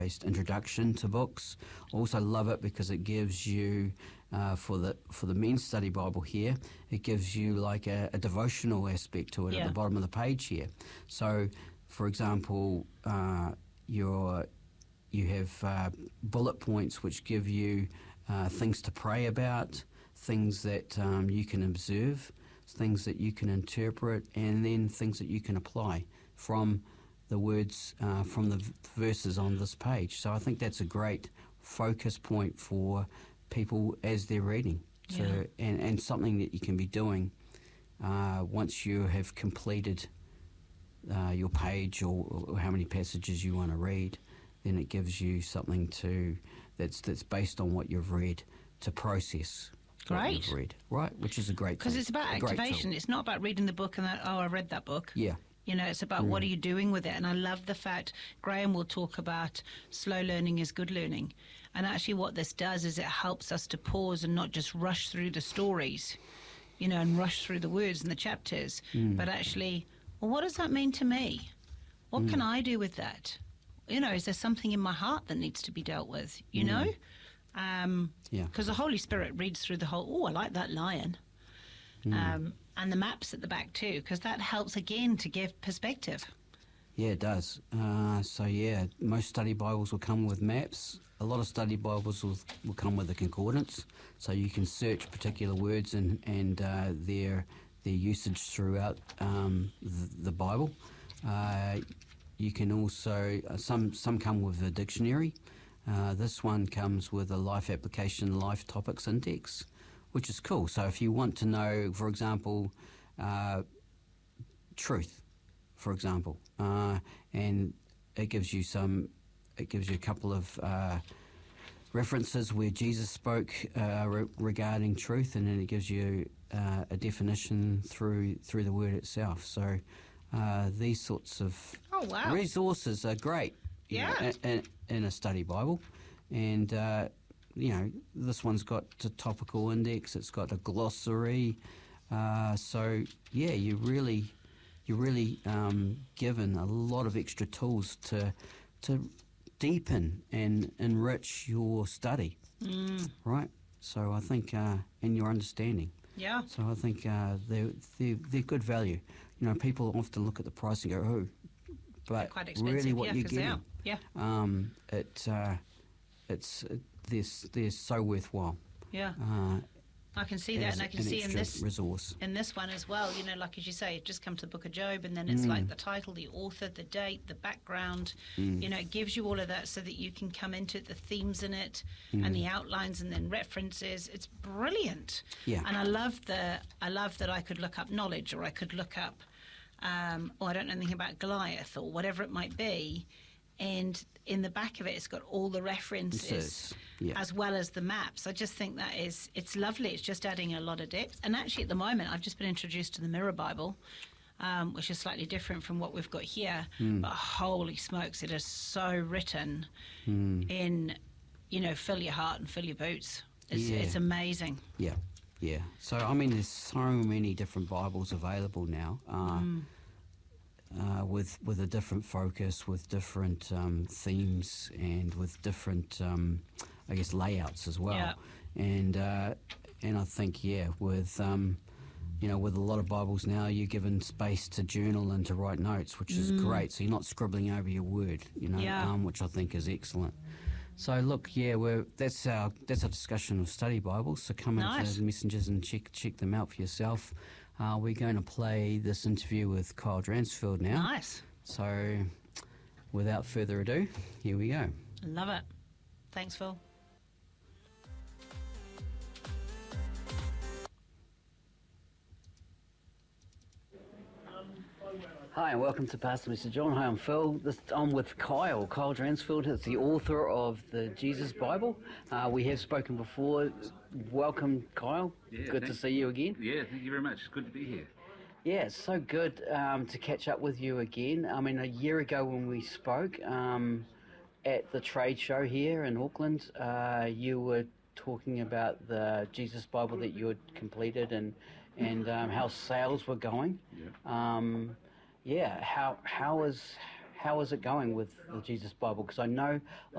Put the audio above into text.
introduction to books. Also love it because it gives you, for the men's study Bible here, it gives you like a devotional aspect to it at the bottom of the page here. So, for example, you have bullet points which give you things to pray about, things that you can observe, things that you can interpret, and then things that you can apply from the words, from the verses on this page. So I think that's a great focus point for people as they're reading, and something that you can be doing once you have completed your page or how many passages you want to read. Then it gives you something that's based on what you've read to process. Great. Read, right, which is a great thing. Because it's about activation. It's not about reading the book and that, I read that book. Yeah. You know, it's about what are you doing with it. And I love the fact Graham will talk about slow learning is good learning. And actually what this does is it helps us to pause and not just rush through the stories, you know, and rush through the words and the chapters, but actually, well, what does that mean to me? What can I do with that? You know, is there something in my heart that needs to be dealt with, you know? Because the Holy Spirit reads through the whole, I like that lion. And the maps at the back too, because that helps again to give perspective. Yeah, it does. Most study Bibles will come with maps. A lot of study Bibles will come with a concordance, so you can search particular words and their usage throughout the Bible. You can also, some come with a dictionary. This one comes with a Life Application Life Topics Index, which is cool. So if you want to know, for example, truth, for example, and it gives you a couple of references where Jesus spoke regarding truth, and then it gives you a definition through the word itself. So these sorts of resources are great, in a study Bible, and this one's got a topical index. It's got a glossary. You're really given a lot of extra tools to deepen and enrich your study, right? So I think, and your understanding. Yeah. So I think they're good value. You know, people often look at the price and go, "Oh," but really, what you're getting, they're so worthwhile. Yeah. I can see that, and I can see in this resource. In this one as well, you know, like as you say, just come to the book of Job, and then it's like the title, the author, the date, the background. You know, it gives you all of that so that you can come into it, the themes in it, and the outlines, and then references. It's brilliant. Yeah. And I love that I could look up knowledge, or I could look up, or I don't know anything about Goliath, or whatever it might be. And in the back of it, it's got all the references as well as the maps. I just think it's lovely. It's just adding a lot of depth. And actually, at the moment, I've just been introduced to the Mirror Bible, which is slightly different from what we've got here. But holy smokes, it is so written in, you know, fill your heart and fill your boots. It's amazing. Yeah, yeah. So, I mean, there's so many different Bibles available now. With a different focus, with different themes, and with different, layouts as well. Yeah. And I think, with with a lot of Bibles now, you're given space to journal and to write notes, which is great. So you're not scribbling over your word, which I think is excellent. So look, that's our discussion of study Bibles. So come into the Messengers and check them out for yourself. We're going to play this interview with Kyle Dransfield now. Nice. So without further ado, here we go. Love it. Thanks, Phil. Hi, and welcome to Pastor Mr. John. Hi, I'm Phil. I'm with Kyle Dransfield. He's the author of the Jesus Bible. We have spoken before. Welcome, Kyle. Yeah, good to see you again. Yeah, thank you very much. It's good to be here. Yeah, it's so good to catch up with you again. I mean, a year ago when we spoke at the trade show here in Auckland, you were talking about the Jesus Bible that you had completed and how sales were going. Yeah. How how is it going with the Jesus Bible? Because I know